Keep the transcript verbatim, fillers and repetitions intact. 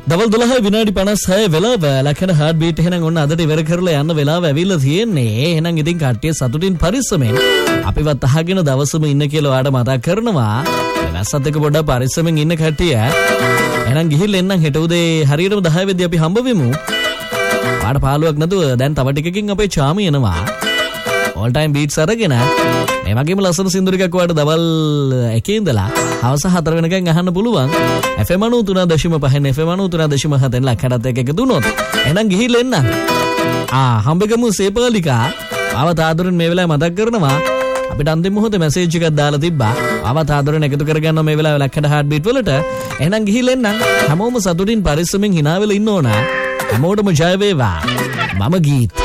දවල් දොළහ විනාඩි පනස් හය වෙලාව ලැකන හાર્ට් බීට් එහෙනම් ඔන්න අදට ඉවර කරලා යන්න වෙලාව ඇවිල්ලා තියෙන්නේ. එහෙනම් ඉතින් කට්ටිය සතුටින් පරිස්සමෙන් අපිවත් අහගෙන දවසම ඉන්න කියලා ඔයාලට මතක් කරනවා. වැස්සත් එක්ක පොඩ්ඩක් පරිස්සමෙන් ඉන්න කට්ටිය. එහෙනම් ගිහිල්ලා එන්නම් හෙට උදේ හරියටම දහය වෙද්දී අපි හම්බ වෙමු. පාඩ පාළුවක් නැතුව දැන් තව ටිකකින් අපේ චාමි එනවා. all time beats අරගෙන මේ වගේම ලස්සන සින්දුර එකක් ඔයාලට දවල් එකේ ඉඳලා හවස හතර වෙනකන් අහන්න පුළුවන්. F M ninety three point five F M ninety three point seven ලක්කඩත් එක එකතු වුණොත් එහෙනම් ගිහිල්ලා එන්න. ආ හම්බෙගමු සේපාලිකා. ආවත් ආදරෙන් මේ වෙලාවේ මතක් කරනවා. අපිට අන්තිම මොහොතේ මැසේජ් එකක් දාලා තිබ්බා. ආවත් ආදරෙන් එකතු කරගන්න මේ වෙලාවේ ලක්කඩ හાર્ට් බීට් වලට. එහෙනම් ගිහිල්ලා එන්න. හැමෝම සතුටින් පරිස්සමෙන් hina වෙලා ඉන්න ඕන. හැමෝටම ජය වේවා. මම ගීත්